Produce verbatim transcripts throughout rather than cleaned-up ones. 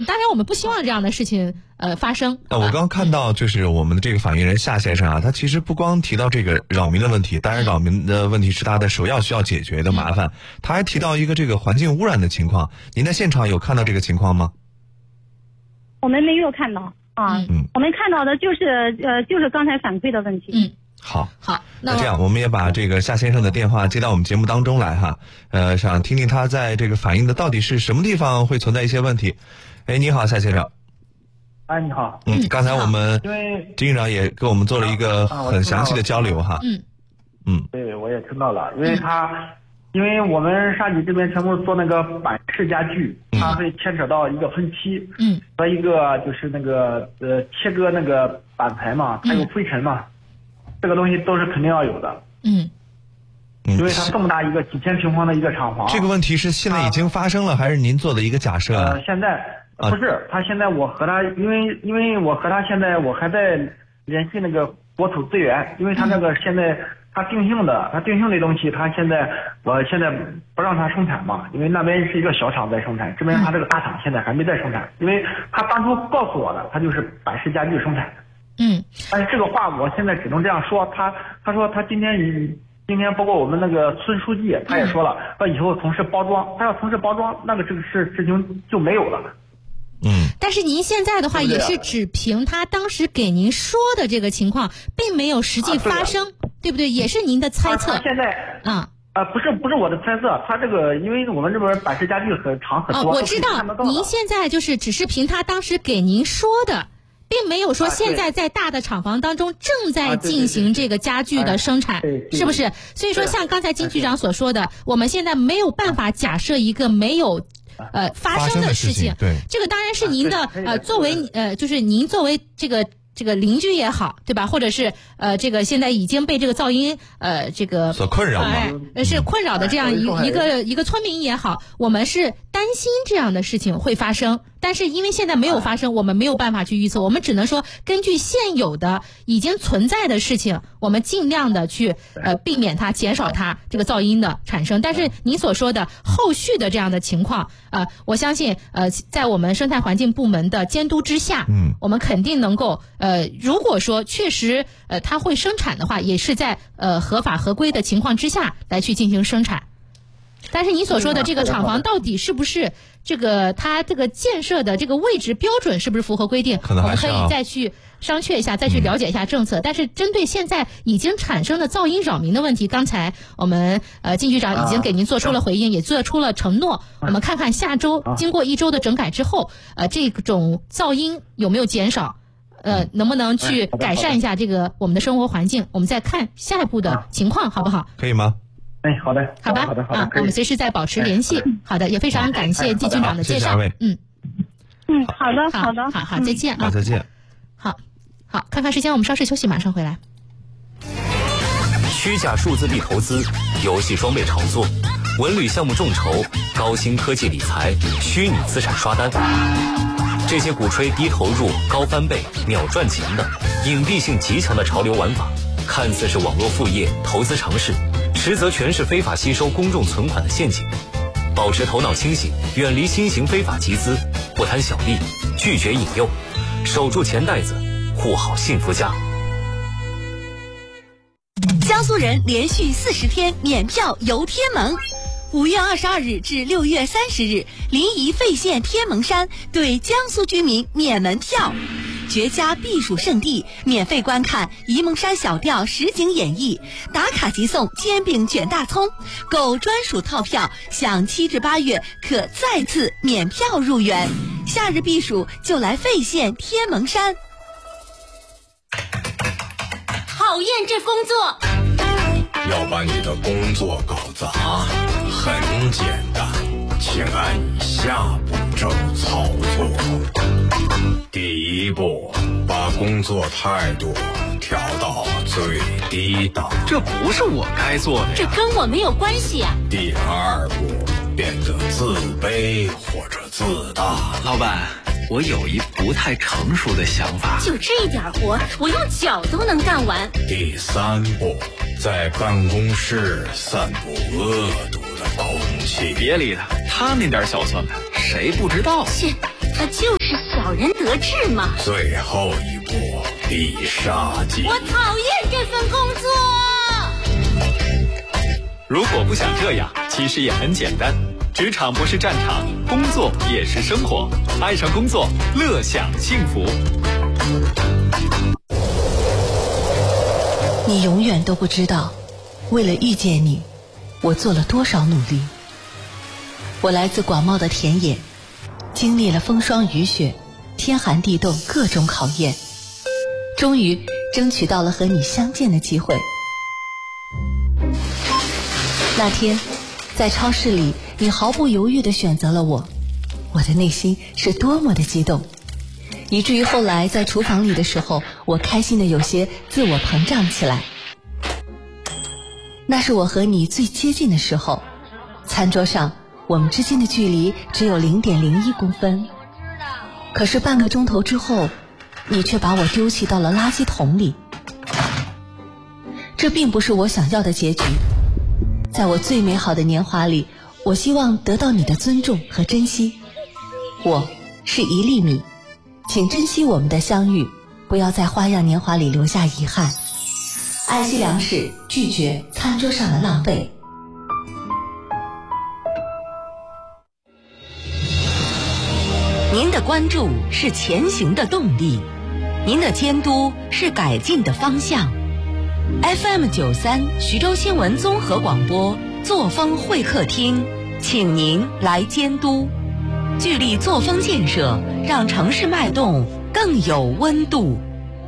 当然我们不希望这样的事情呃发生。 那我刚刚看到就是我们的这个反映人夏先生啊，他其实不光提到这个扰民的问题，当然扰民的问题是他的首要需要解决的麻烦，他还提到一个这个环境污染的情况。您在现场有看到这个情况吗？ 我们没有看到啊，嗯，我们看到的就是呃就是刚才反馈的问题。 嗯。 好， 好， 那这样我们也把这个夏先生的电话接到我们节目当中来哈，呃，想听听他在这个反映的到底是什么地方会存在一些问题。哎，你好，夏先生。 哎，你好。 嗯，刚才我们因为金局长也跟我们做了一个很详细的交流哈。 嗯嗯， 对，我也听到了，因为他，因为我们沙井这边全部做那个板式家具，它会牵扯到一个分期， 嗯， 和一个就是那个呃切割那个板材嘛，它有灰尘嘛。这个东西都是肯定要有的， 嗯， 因为它这么大一个几千平方的一个厂房。 这个问题是现在已经发生了，还是您做的一个假设？ 呃，现在不是，他现在我和他，因为因为我和他现在我还在联系那个国土资源，因为他那个现在他定性的，他定性的东西，他现在我现在不让他生产嘛，因为那边是一个小厂在生产，这边他这个大厂现在还没在生产，因为他当初告诉我的，他就是板式家具生产。 嗯， 但是这个话我现在只能这样说，他他说他今天今天包括我们那个村书记他也说了，说以后从事包装，他要从事包装，那个这个事事情就没有了。 嗯， 但是您现在的话也是只凭他当时给您说的这个情况，并没有实际发生，啊 对, 对不对？也是您的猜测。 他现在啊。 呃，不是不是我的猜测，他这个因为我们这边板式家具很长很多。 哦，我知道，您现在就是只是凭他当时给您说的。并没有说现在在大的厂房当中正在进行这个家具的生产，是不是？所以说像刚才金局长所说的，我们现在没有办法假设一个没有呃发生的事情。 对， 这个当然是您的呃作为呃就是您作为这个这个邻居也好，对吧？或者是呃这个现在已经被这个噪音呃这个所困扰嘛， 呃、是困扰的这样一一个一个村民也好，我们是担心这样的事情会发生。但是因为现在没有发生，我们没有办法去预测，我们只能说根据现有的已经存在的事情，我们尽量的去呃避免它，减少它这个噪音的产生。但是您所说的后续的这样的情况，呃，我相信呃在我们生态环境部门的监督之下，嗯，我们肯定能够呃如果说确实呃它会生产的话，也是在呃合法合规的情况之下来去进行生产。但是你所说的这个厂房到底是不是这个它这个建设的这个位置标准是不是符合规定， 可能我们可以再去商榷一下，再去了解一下政策。嗯、但是针对现在已经产生的噪音扰民的问题，刚才我们呃金局长已经给您做出了回应，啊、也做出了承诺。我们看看下周、啊、经过一周的整改之后，呃这种噪音有没有减少？呃，能不能去改善一下这个我们的生活环境？我们再看下一步的情况，好不好？ 可以吗？ 哎，好的， 好吧， 好的，好的， 啊，我们随时再保持联系。好的，也非常感谢季局长的介绍。嗯， 嗯，好的， 好的， 好好，再见啊， 好，再见。 好，好，看看时间，我们稍事休息，马上回来。 虚假数字币投资、游戏装备炒作、文旅项目众筹、高新科技理财、虚拟资产刷单，这些鼓吹低投入、高翻倍、秒赚钱的隐蔽性极强的潮流玩法，看似是网络副业、投资尝试，实则全是非法吸收公众存款的陷阱。保持头脑清醒，远离新型非法集资，不贪小利，拒绝引诱，守住钱袋子，护好幸福家。 江苏人连续四十天免票游天门。五月二十二日至六月三十日，临沂费县天门山对江苏居民免门票，绝佳避暑胜地，免费观看沂蒙山小调实景演绎，打卡即送煎饼卷大葱，购专属套票享七至八月可再次免票入园。夏日避暑就来费县天门山。 讨厌这工作。 要把你的工作搞砸，很简单，请按以下步骤操作。第一步，把工作态度调到最低档。 这不是我该做的， 这跟我没有关系啊。 第二步，变得自卑或者自大。 老板，我有一不太成熟的想法。 就这点活，我用脚都能干完。 第三步，在办公室散布恶毒的空气。 别理他，他那点小算盘，谁不知道？ 切，他就是人得志吗？ 最后一步，必杀技。 我讨厌这份工作。 如果不想这样，其实也很简单。职场不是战场，工作也是生活。爱上工作，乐享幸福。 你永远都不知道，为了遇见你，我做了多少努力。我来自广袤的田野，经历了风霜雨雪、天寒地冻各种考验，终于争取到了和你相见的机会。那天在超市里，你毫不犹豫地选择了我，我的内心是多么的激动，以至于后来在厨房里的时候，我开心的有些自我膨胀起来。那是我和你最接近的时候，餐桌上我们之间的距离只有 零点零一公分，可是半个钟头之后，你却把我丢弃到了垃圾桶里。这并不是我想要的结局。在我最美好的年华里，我希望得到你的尊重和珍惜。我是一粒米，请珍惜我们的相遇，不要在花样年华里留下遗憾。爱惜粮食，拒绝餐桌上的浪费。 您的关注是前行的动力，您的监督是改进的方向。F M 九三徐州新闻综合广播作风会客厅，请您来监督，聚力作风建设，让城市脉动更有温度。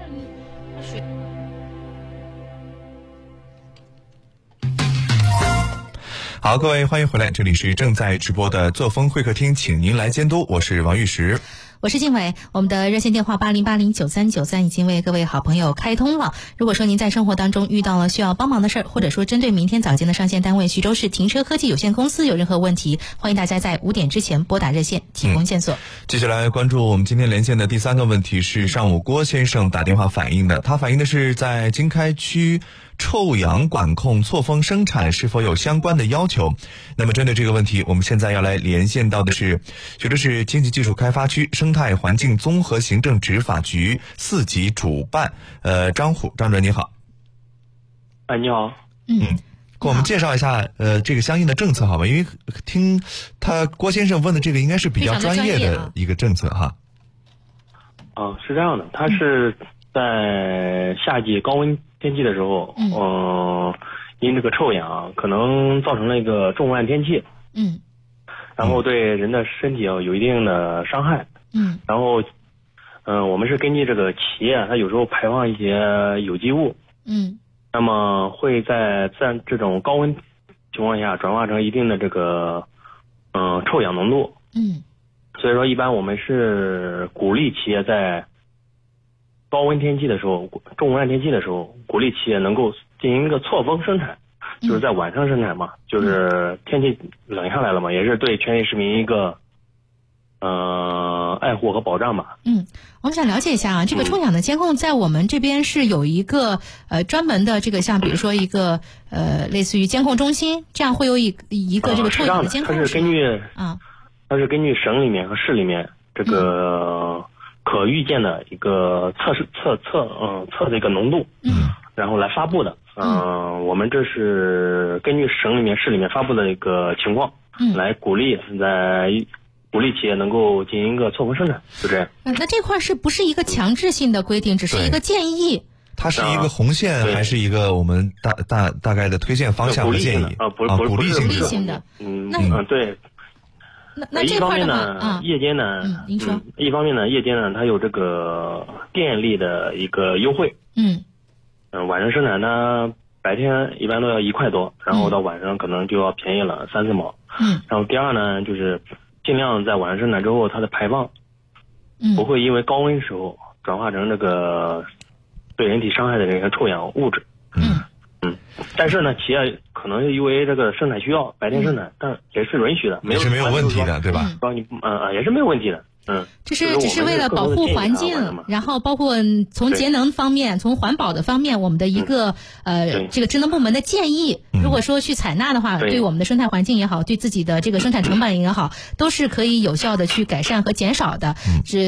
好，各位欢迎回来，这里是正在直播的作风会客厅，请您来监督，我是王玉石。 我是静伟，我们的热线电话八零八零九三九三已经为各位好朋友开通了。如果说您在生活当中遇到了需要帮忙的事儿，或者说针对明天早间的上线单位徐州市停车科技有限公司有任何问题，欢迎大家在五点之前拨打热线提供线索。嗯、 接下来关注我们今天连线的第三个问题是上午郭先生打电话反映的，他反映的是在经开区臭氧管控错峰生产是否有相关的要求。那么针对这个问题，我们现在要来连线到的是徐州市经济技术开发区生态环境综合行政执法局四级主办呃张虎，张主任你好。 哎，你好。 嗯， 给我们介绍一下呃这个相应的政策好吧？因为听他郭先生问的这个应该是比较专业的一个政策哈。 啊，是这样的，它是在夏季高温天气的时候，嗯、呃，因这个臭氧可能造成了一个重污染天气， 嗯， 然后对人的身体有一定的伤害， 嗯， 然后，嗯、呃，我们是根据这个企业它有时候排放一些有机物， 嗯， 那么会在自然这种高温情况下转化成一定的这个，嗯、呃，臭氧浓度， 嗯， 所以说一般我们是鼓励企业在高温天气的时候，重污染天气的时候，鼓励企业能够进行一个错峰生产，就是在晚上生产嘛，就是天气冷下来了嘛，也是对全体市民一个呃爱护和保障吧。 嗯，我们想了解一下啊，这个臭氧的监控在我们这边是有一个呃专门的这个像比如说一个呃类似于监控中心，这样会有一一个这个臭氧的监控。 它是根据啊， 它是根据省里面和市里面这个。嗯可预见的一个测试测测嗯测的一个浓度， 嗯， 然后来发布的，嗯、呃，我们这是根据省里面市里面发布的一个情况， 嗯， 来鼓励在鼓励企业能够进行一个错峰生产，就这样。 嗯，那这块是不是一个强制性的规定，只是一个建议？ 它是一个红线，还是一个我们大大大概的推荐方向和建议啊？不不鼓励性的，性的， 嗯嗯对。 那那这块的话， 呢，夜间呢， 嗯，您说， 一方面呢，夜间呢，它有这个电力的一个优惠， 嗯， 嗯，晚上生产呢，白天一般都要一块多，然后到晚上可能就要便宜了三四毛， 嗯， 然后第二呢，就是尽量在晚上生产之后，它的排放， 嗯， 不会因为高温时候转化成这个对人体伤害的这个臭氧物质， 嗯。 嗯，但是呢，企业可能是因为这个生产需要，白天生产，嗯、但也是允许的，没有也是没有问题的，对吧？ 帮你呃也是没有问题的，嗯。 这是只是为了保护环境，然后包括从节能方面、从环保的方面，我们的一个、嗯、呃这个职能部门的建议，如果说去采纳的话，对, 对我们的生态环境也好，对自己的这个生产成本也好，都是可以有效的去改善和减少的。是。